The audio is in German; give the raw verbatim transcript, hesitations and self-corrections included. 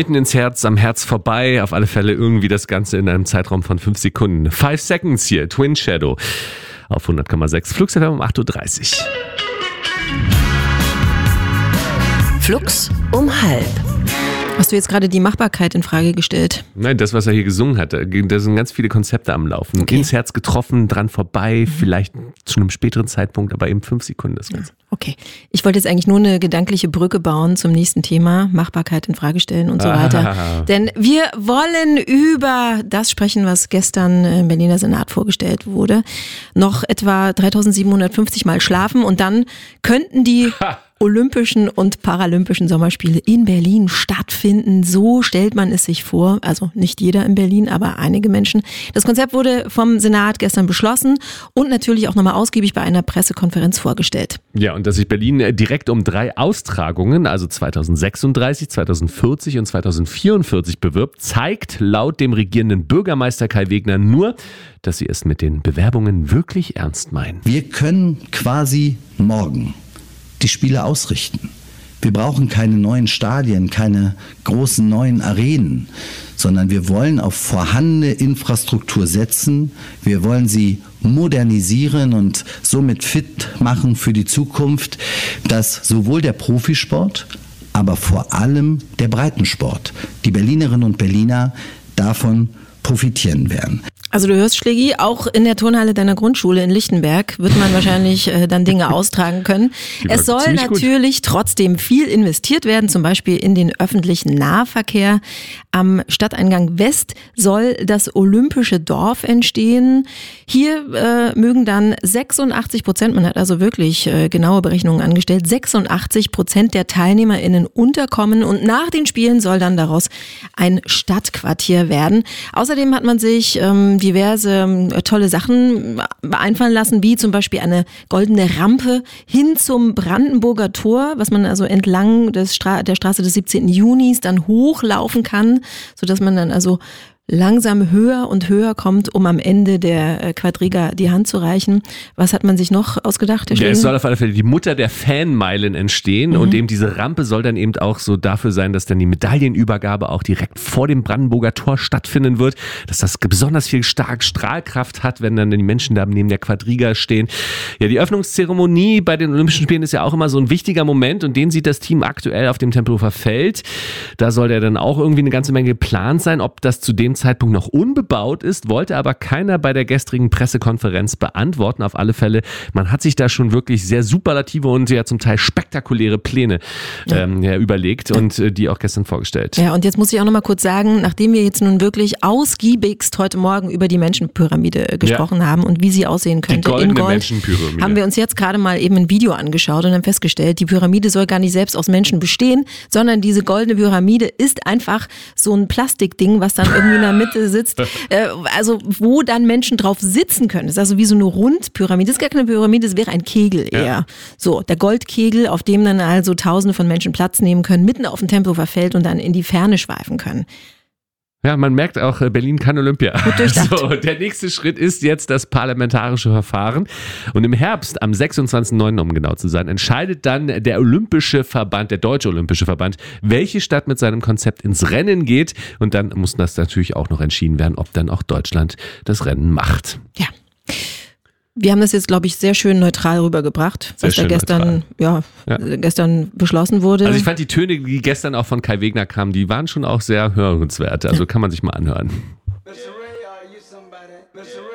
mitten ins Herz, am Herz vorbei. Auf alle Fälle irgendwie das Ganze in einem Zeitraum von fünf Sekunden. Five Seconds hier, Twin Shadow auf hundert Komma sechs. Flux F M um acht Uhr dreißig. Flux um halb. Hast du jetzt gerade die Machbarkeit in Frage gestellt? Nein, das, was er hier gesungen hat, da sind ganz viele Konzepte am Laufen. Okay. Ins Herz getroffen, dran vorbei, mhm. vielleicht zu einem späteren Zeitpunkt, aber eben fünf Sekunden das Ganze. Okay, ich wollte jetzt eigentlich nur eine gedankliche Brücke bauen zum nächsten Thema, Machbarkeit in Frage stellen und so weiter. Ah. Denn wir wollen über das sprechen, was gestern im Berliner Senat vorgestellt wurde. Noch etwa dreitausendsiebenhundertfünfzig Mal schlafen und dann könnten die ha. Olympischen und Paralympischen Sommerspiele in Berlin stattfinden. So stellt man es sich vor. Also nicht jeder in Berlin, aber einige Menschen. Das Konzept wurde vom Senat gestern beschlossen und natürlich auch nochmal ausgiebig bei einer Pressekonferenz vorgestellt. Ja, und dass sich Berlin direkt um drei Austragungen, also zweitausendsechsunddreißig, zweitausendvierzig und zweitausendvierundvierzig bewirbt, zeigt laut dem regierenden Bürgermeister Kai Wegner nur, dass sie es mit den Bewerbungen wirklich ernst meinen. Wir können quasi morgen die Spiele ausrichten. Wir brauchen keine neuen Stadien, keine großen neuen Arenen, sondern wir wollen auf vorhandene Infrastruktur setzen. Wir wollen sie modernisieren und somit fit machen für die Zukunft, dass sowohl der Profisport, aber vor allem der Breitensport, die Berlinerinnen und Berliner davon profitieren werden. Also du hörst, Schlägi, auch in der Turnhalle deiner Grundschule in Lichtenberg wird man wahrscheinlich äh, dann Dinge austragen können. Es soll natürlich gut. trotzdem viel investiert werden, zum Beispiel in den öffentlichen Nahverkehr. Am Stadteingang West soll das Olympische Dorf entstehen. Hier äh, mögen dann sechsundachtzig Prozent, man hat also wirklich äh, genaue Berechnungen angestellt, sechsundachtzig Prozent der TeilnehmerInnen unterkommen und nach den Spielen soll dann daraus ein Stadtquartier werden. Außerdem hat man sich ähm, diverse äh, tolle Sachen einfallen lassen, wie zum Beispiel eine goldene Rampe hin zum Brandenburger Tor, was man also entlang des Stra- der Straße des siebzehnten Junis dann hochlaufen kann, sodass man dann also langsam höher und höher kommt, um am Ende der Quadriga die Hand zu reichen. Was hat man sich noch ausgedacht? Ja, es soll auf alle Fälle die Mutter der Fanmeilen entstehen mhm. und eben diese Rampe soll dann eben auch so dafür sein, dass dann die Medaillenübergabe auch direkt vor dem Brandenburger Tor stattfinden wird, dass das besonders viel stark Strahlkraft hat, wenn dann die Menschen da neben der Quadriga stehen. Ja, die Öffnungszeremonie bei den Olympischen Spielen ist ja auch immer so ein wichtiger Moment und den sieht das Team aktuell auf dem Tempelhofer Feld. Da soll der dann auch irgendwie eine ganze Menge geplant sein, ob das zu dem Zeitpunkt noch unbebaut ist, wollte aber keiner bei der gestrigen Pressekonferenz beantworten. Auf alle Fälle, man hat sich da schon wirklich sehr superlative und ja zum Teil spektakuläre Pläne ja. Ähm, ja, überlegt und äh, die auch gestern vorgestellt. Ja, und jetzt muss ich auch noch mal kurz sagen, nachdem wir jetzt nun wirklich ausgiebigst heute Morgen über die Menschenpyramide äh, gesprochen ja. haben und wie sie aussehen könnte, die goldene in Gold, Menschenpyramide. haben wir uns jetzt gerade mal eben ein Video angeschaut und dann festgestellt, die Pyramide soll gar nicht selbst aus Menschen bestehen, sondern diese goldene Pyramide ist einfach so ein Plastikding, was dann irgendwie in der Mitte sitzt, äh, also wo dann Menschen drauf sitzen können. Das ist also wie so eine Rundpyramide. Das ist gar keine Pyramide, das wäre ein Kegel eher. Ja. So, der Goldkegel, auf dem dann also Tausende von Menschen Platz nehmen können, mitten auf dem Tempelhofer Feld und dann in die Ferne schweifen können. Ja, man merkt auch, Berlin kann Olympia. Gut durchdacht. So, der nächste Schritt ist jetzt das parlamentarische Verfahren. Und im Herbst, am sechsundzwanzigsten neunten um genau zu sein, entscheidet dann der Olympische Verband, der Deutsche Olympische Verband, welche Stadt mit seinem Konzept ins Rennen geht. Und dann muss das natürlich auch noch entschieden werden, ob dann auch Deutschland das Rennen macht. Ja. Wir haben das jetzt, glaube ich, sehr schön neutral rübergebracht, sehr was da gestern, ja, ja. gestern beschlossen wurde. Also ich fand die Töne, die gestern auch von Kai Wegner kamen, die waren schon auch sehr hörenswert. Also kann man sich mal anhören.